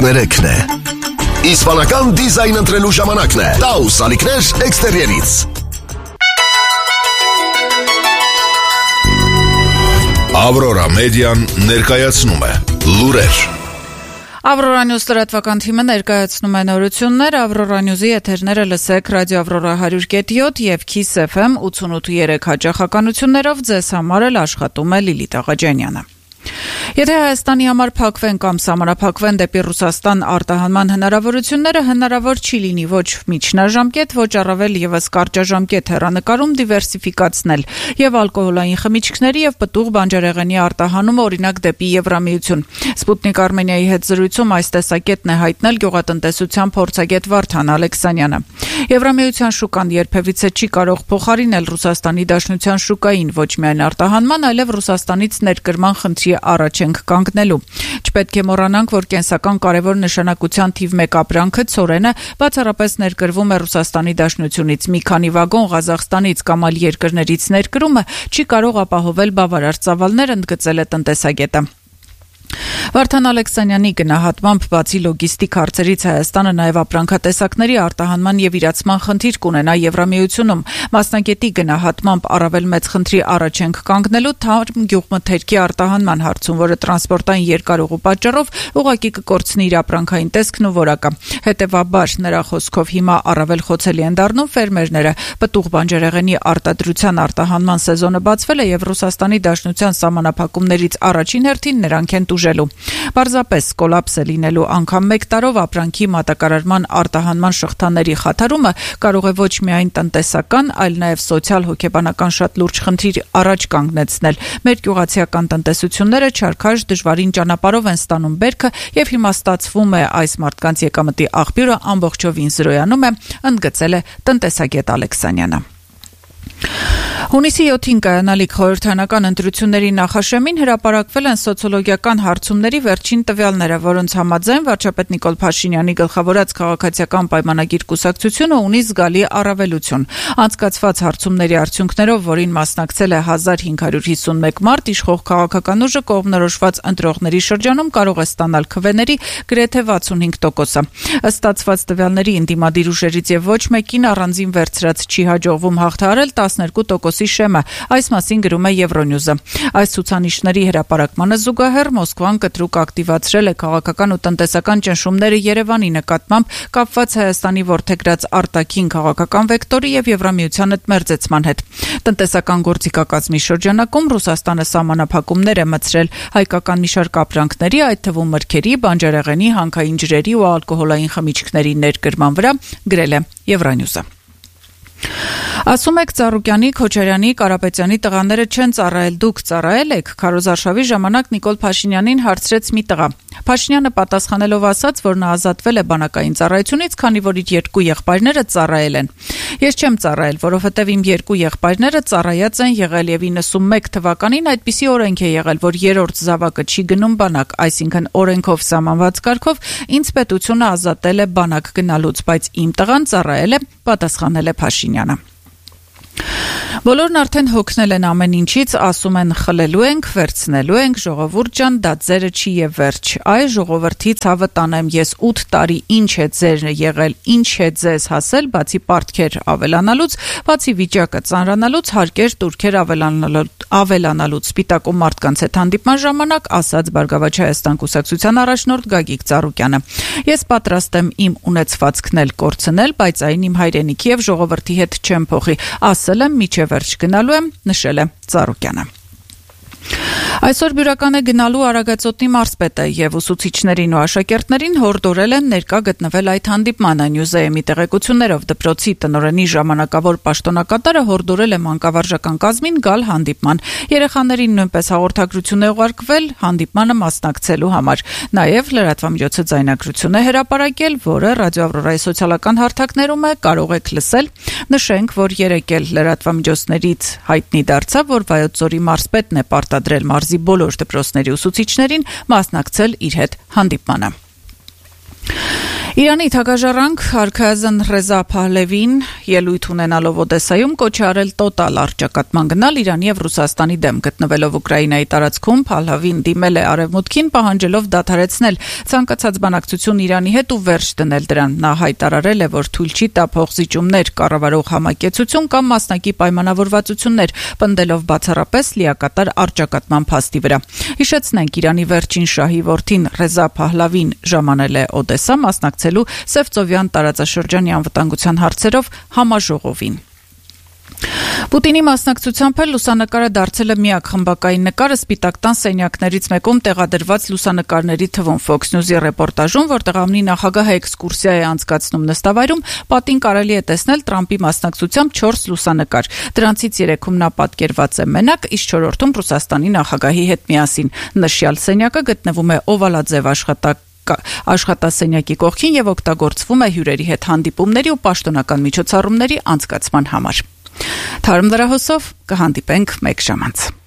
3 է։ Իսպանական դիզայն ընտրելու ժամանակն է։ Taus ալիքներ էքստերիերից։ Aurora Median ներկայացնում է լուրեր։ Aurora News լրատվական թիմը ներկայացնում է նորություններ։ Aurora News-ի եթերները լսեք ռադիո Aurora 100.7 եւ Kiss FM 88.3 հաճախականություններով ձեզ համար էլ աշխատում է Լիլիթ Աղաջանյանը։ Եթե Հայաստանի համար փակվեն կամ սահմանափակվեն դեպի Ռուսաստան արտահանման հնարավորությունները, հնարավոր չի լինի ոչ միջնաժամկետ, ոչ առավել եւս կարճաժամկետ հեռանկարում դիվերսիֆիկացնել եւ ալկոհոլային խմիչքների եւ պտուղ բանջարեղենի արտահանումը օրինակ դեպի Եվրամիություն։ Սպուտնիկ Արմենիայի հետ զրույցում այս տեսակետն է հայտնել գյուղատնտեսության փորձագետ Վարդան Ալեքսանյանը։ Եվրամիության շուկան երբևիցե չի կարող փոխարինել Ռուսաստանի Դաշնության շուկային ոչ միայն արտահանման, այլև Ռուսաստանից ներկրման խնդրի առաջ ենք կանգնելու։ Չպետք է մոռանանք, որ կենսական կարևոր նշանակության թիվ 1 ապրանքը ցորենը բացառապես ներկրվում է Ռուսաստանի Դաշնությունից։ Մի քանի վագոն Ղազախստանից կամ այլ երկրներից ներկրումը չի կարող ապահովել բավարար ծավալներ, ընդգծել է տնտեսագետը։ Վարդան Ալեքսանյանի գնահատմամբ բացի լոգիստիկ հարցերից Հայաստանը նաև ապրանքատեսակների արտահանման եւ իրացման խնդիր կունենա Եվրամիությունում։ Մասնագետի գնահատմամբ առավել մեծ խնդրի առաջ ենք կանգնելու թարմ գյուղմթերքի արտահանման հարցում, որը տրանսպորտային երկարուղու պատճառով ուղղակի կկորցնի իր ապրանքային տեսքն ու որակը։ Հետևաբար նրա խոսքով հիմա առավել խոցելի են դառնում ֆերմերները։ Պտուղ բանջարեղենի արտադրության արտահանման սեզոնը բացվել է եւ Ռուսաստանի Դաշնության սահմանափակումներից առաջին հերթին նրանք են տուժելու։ Պարզապես կոլապս է լինելու անգամ 1 տարով ապրանքի մատակարարման արտահանման շղթաների խաթարումը կարող է ոչ միայն տնտեսական, այլ նաև սոցիալ-հոգեբանական շատ լուրջ խնդիր առաջ կանգնեցնել։ Մեր գյուղացիական տնտեսությունները չարքաշ դժվարին ճանապարհով են ստանում բերքը եւ հիմա ստացվում է այս մարդկանց եկամտի աղբյուրը ամբողջովին զրոյանում է, ընդգծել է տնտեսագետ Ալեքսանյանը։ Հունիսի 7-ին կայանալիք խորհրդարանական ընտրությունների նախաշեմին հրապարակվել են սոցիոլոգիական հարցումների վերջին տվյալները, որոնց համաձայն վարչապետ Նիկոլ Փաշինյանի գլխավորած քաղաքացիական պայմանագիր կուսակցությունը ունի զգալի առավելություն։ Անցկացված հարցումների արդյունքներով, որին մասնակցել է 1551 մարդ, իշխող քաղաքական ուժը կողմնորոշված ընտրողների շրջանում կարող է ստանալ քվեների գրեթե 65%-ը։ Ըստ ստացված տվյալների ընդդիմադիր ուժերից եւ ոչ մեկին առանձին վերցրած չի հաջողվում հաղթահարել 12%-ի շեմը, այս մասին գրում է Euronews-ը։ Այս ցուցանիշների հրապարակմանը զուգահեռ Մոսկվան կտրուկ ակտիվացրել է քաղաքական ու տնտեսական ճնշումները Երևանի նկատմամբ կապված Հայաստանի ворթեգրած արտաքին քաղաքական վեկտորի եւ Եվրամիության մերձեցման հետ։ Տնտեսական գործիքակազմի շրջանակում Ռուսաստանը սահմանափակումներ է մտցրել հայկական մի շարք ապրանքների, այդ թվում մրգերի, բանջարեղենի, հանքային ջրերի ու ալկոհոլային խմիչքների ներկրման վրա, գրել է Euronews-ը։ Ասում եք Ծառուկյանի, Քոչարյանի, Կարապետյանի տղաները չեն ծառայել, դուք ծառայել եք, քարոզարշավի ժամանակ Նիկոլ Փաշինյանին հարցրեց մի տղա։ Փաշինյանը պատասխանելով ասաց, որ նա ազատվել է բանակային ծառայությունից, քանի որ իր 2 եղբայրները ծառայել են։ Ես չեմ ծառայել, որովհետև իմ 2 եղբայրները ծառայած են եղել եւ 91 թվականին այդպիսի օրենք է եղել, որ 3-րդ զավակը չի գնում բանակ, այսինքն օրենքով սահմանված կարգով ինձ պետությունը ազատել է բանակ գնալուց, բայց իմ տղան ծառայել է, պատասխանել է Փաշինյանը։ Բոլորն արդեն հոգնել են ամեն ինչից, ասում են խլելու ենք, վերցնելու ենք, ժողովուրդ ջան, դա ձերը չի եւ վերջ։ Այ ժողովրդի ցավը տանեմ, ես 8 տարի ինչ է ձերը եղել, ինչ է ձեզ հասել, բացի պարտքեր ավելանալուց, բացի վիճակը ծանրանալուց, հարկեր, տուրքեր ավելանալուց։ Սպիտակում մարդկանց հետ հանդիպման ժամանակ ասաց Բարգավաճ Հայաստան կուսակցության առաջնորդ Գագիկ Ծառուկյանը։ Ես պատրաստ եմ իմ ունեցվածքն էլ կորցնել, բայց այն իմ հայրենիքի եւ ժողովրդի հետ չեմ փոխի։ Ասել եմ միջև վերջ գնալու եմ, նշել է Ծառուկյանը։ Այսօր բյուրական է գնալու Արագածոտնի մարզպետը եւ ուսուցիչներին ու աշակերտներին հորդորել են ներկա գտնվել այդ հանդիպմանը։ Նյուզեեմի տեղեկություններով դպրոցի տնօրենի ժամանակավոր պաշտոնակատարը հորդորել է մանկավարժական կազմին գալ հանդիպման։ Երեխաներին նույնպես հաղորդագրություն է ուղարկվել հանդիպմանը մասնակցելու համար։ Նաեւ լրատվամիջոցը ձայնագրություն է հրապարակել, որը ռադիո Ավրորայի սոցիալական հարթակներում է, կարող եք լսել։ Նշենք, որ երեկ էլ լրատվամիջոցներից հայտնի դարձավ, որ Վայոց ձորի մարզպետն է պարտադրել մարզի բոլոր դպրոցների ուսուցիչներին մասնակցել իր հետ հանդիպմանը։ Իրանի թագաժառանգ Արքայազն Ռեզա Փահլևին ելույթ ունենալով Օդեսայում կոչ է արել տոտալ առճակատման գնալ Իրանի եւ Ռուսաստանի դեմ։ Գտնվելով Ուկրաինայի տարածքում Փահլավին դիմել է Արևմուտքին, պահանջելով դադարեցնել ցանկացած բանակցություն Իրանի հետ ու վերջ դնել դրան։ Նա հայտարարել է, որ թույլ չի տա փոխզիջումներ կառավարող համակեցություն կամ մասնակի պայմանավորվածություններ, պնդելով բացառապես լիակատար առճակատման փաստի վրա։ Հիշեցնենք, Իրանի վերջին շահի որդին Ռեզա Փահլավին ժամանել է Օդեսա մասնակցելու Սևծովյան տարածաշրջանի անվտանգության հարցերով համաժողովին։ Պուտինի մասնակցությամբ լուսանկարը դարձել է միակ խմբակային նկարը Սպիտակ տան սենյակներից մեկում տեղադրված լուսանկարների թվում։ Fox News-ի ռեպորտաժում, որտեղ ԱՄՆ նախագահը էքսկուրսիա է անցկացնում նստավայրում, պատին կարելի է տեսնել Տրամպի մասնակցությամբ 4 լուսանկար։ Դրանցից 3-ում նա պատկերված է մենակ, իսկ 4-րդում Ռուսաստանի նախագահի հետ միասին։ Նշյալ սենյակը գտնվում է օվալաձև աշխատասենյակի կողքին եւ օգտագործվում է հյուրերի հետ հանդիպումների ու պաշտոնական միջոցառումների անցկացման համար։ Թարմ լրահոսով կհանդիպենք մեկ ժամ անց։